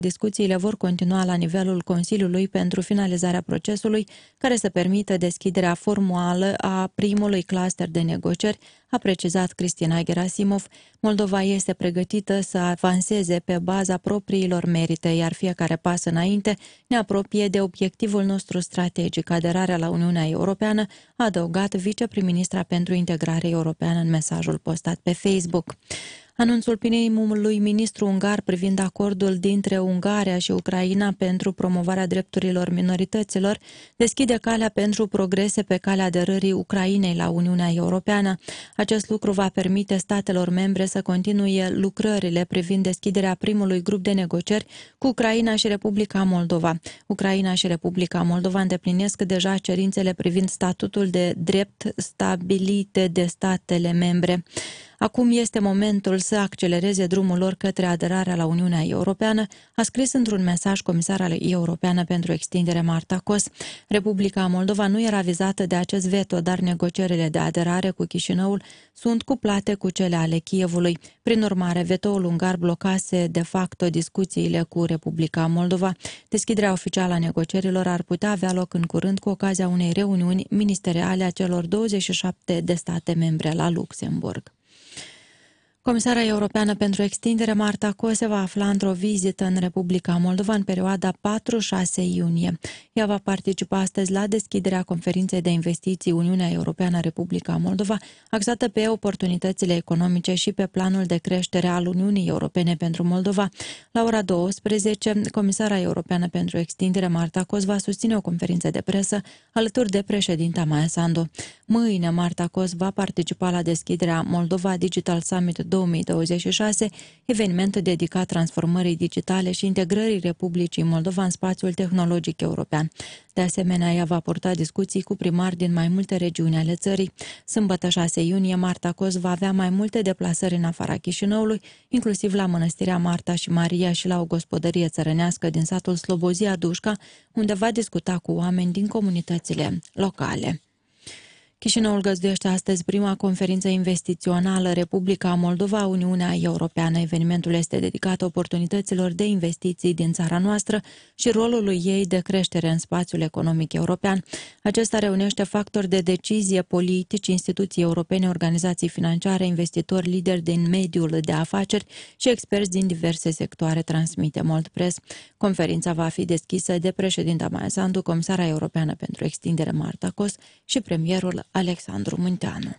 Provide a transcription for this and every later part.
Discuțiile vor continua la nivelul Consiliului pentru finalizarea procesului, care să permită deschiderea formală a primului cluster de negocieri, a precizat Cristina Gerasimov. Moldova este pregătită să avanseze pe baza propriilor merite, iar fiecare pas înainte ne apropie de obiectivul nostru strategic, aderarea la Uniunea Europeană, a adăugat viceprim-ministra pentru integrare europeană în mesajul postat pe Facebook. Anunțul primului ministru ungar privind acordul dintre Ungaria și Ucraina pentru promovarea drepturilor minorităților deschide calea pentru progrese pe calea aderării Ucrainei la Uniunea Europeană. Acest lucru va permite statelor membre să continue lucrările privind deschiderea primului grup de negocieri cu Ucraina și Republica Moldova. Ucraina și Republica Moldova îndeplinesc deja cerințele privind statutul de drept stabilite de statele membre. Acum este momentul să accelereze drumul lor către aderarea la Uniunea Europeană, a scris într-un mesaj comisara europeană pentru extindere Marta Kos. Republica Moldova nu era vizată de acest veto, dar negocierile de aderare cu Chișinăul sunt cuplate cu cele ale Kievului. Prin urmare, vetoul ungar blocase de facto discuțiile cu Republica Moldova. Deschiderea oficială a negocierilor ar putea avea loc în curând cu ocazia unei reuniuni ministeriale a celor 27 de state membre la Luxemburg. Comisara europeană pentru extindere Marta Kos se va afla într-o vizită în Republica Moldova în perioada 4-6 iunie. Ea va participa astăzi la deschiderea conferinței de investiții Uniunea Europeană-Republica Moldova, axată pe oportunitățile economice și pe planul de creștere al Uniunii Europene pentru Moldova. La ora 12, comisara europeană pentru extindere Marta Kos va susține o conferință de presă alături de președinta Maia Sandu. Mâine, Marta Kos va participa la deschiderea Moldova Digital Summit 2026, eveniment dedicat transformării digitale și integrării Republicii Moldova în spațiul tehnologic european. De asemenea, ea va purta discuții cu primari din mai multe regiuni ale țării. Sâmbătă 6 iunie, Marta Kos va avea mai multe deplasări în afara Chișinăului, inclusiv la Mănăstirea Marta și Maria și la o gospodărie țărănească din satul Slobozia Dușca, unde va discuta cu oameni din comunitățile locale. Chișinăul găzduiește astăzi prima conferință investițională Republica Moldova, Uniunea Europeană. Evenimentul este dedicat oportunităților de investiții din țara noastră și rolului ei de creștere în spațiul economic european. Acesta reunește factori de decizie politici, instituții europene, organizații financiare, investitori, lideri din mediul de afaceri și experți din diverse sectoare, transmite Moldpress. Conferința va fi deschisă de președinta Maia Sandu, comisara europeană pentru extindere Marta Kos și premierul Alexandru Munteanu.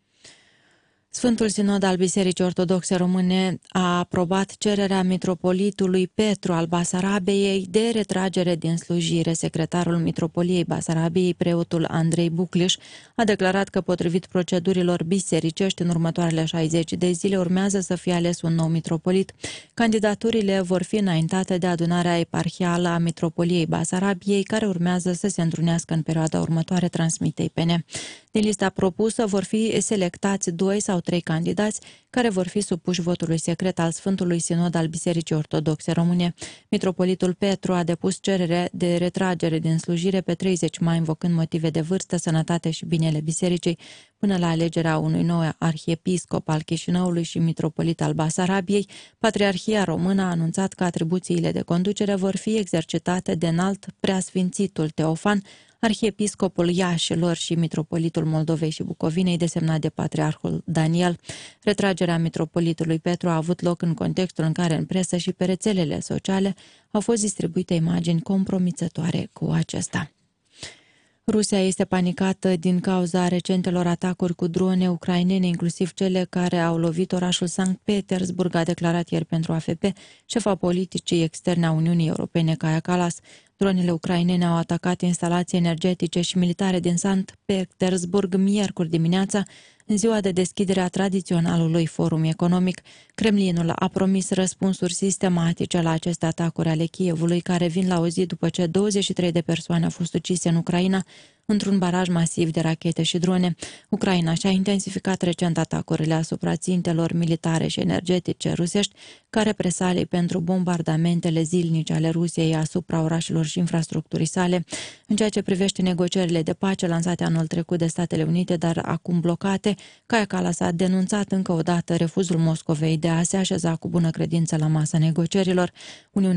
Sfântul Sinod al Bisericii Ortodoxe Române a aprobat cererea mitropolitului Petru al Basarabiei de retragere din slujire. Secretarul Mitropoliei Basarabiei, preotul Andrei Bucliș, a declarat că potrivit procedurilor bisericești, în următoarele 60 de zile urmează să fie ales un nou mitropolit. Candidaturile vor fi înaintate de adunarea eparhială a Mitropoliei Basarabiei, care urmează să se întrunească în perioada următoare, transmite IPN. Din lista propusă vor fi selectați 2 sau 3 candidați care vor fi supuși votului secret al Sfântului Sinod al Bisericii Ortodoxe Române. Mitropolitul Petru a depus cerere de retragere din slujire pe 30 mai, invocând motive de vârstă, sănătate și binele bisericii, până la alegerea unui nou arhiepiscop al Chișinăului și mitropolit al Basarabiei. Patriarhia Română a anunțat că atribuțiile de conducere vor fi exercitate de înalt preasfințitul Teofan, arhiepiscopul Iașilor și mitropolitul Moldovei și Bucovinei, desemnat de patriarhul Daniel. Retragerea mitropolitului Petru a avut loc în contextul în care în presă și pe rețelele sociale au fost distribuite imagini compromițătoare cu acesta. Rusia este panicată din cauza recentelor atacuri cu drone ucrainene, inclusiv cele care au lovit orașul Sankt Petersburg, a declarat ieri pentru AFP șefa politicii externe a Uniunii Europene, Kaja Kallas. Dronele ucrainene au atacat instalații energetice și militare din Sankt Petersburg miercuri dimineața, în ziua de deschidere a tradiționalului forum economic. Kremlinul a promis răspunsuri sistematice la aceste atacuri ale Kievului, care vin la o zi după ce 23 de persoane au fost ucise în Ucraina într-un baraj masiv de rachete și drone. Ucraina și-a intensificat recent atacurile asupra țintelor militare și energetice rusești, ca represalii pentru bombardamentele zilnice ale Rusiei asupra orașelor și infrastructurii sale. În ceea ce privește negocierile de pace lansate anul trecut de Statele Unite, dar acum blocate, Kaja Kallas a denunțat încă o dată refuzul Moscovei de a se așeza cu bună credință la masa negocierilor. Uniunea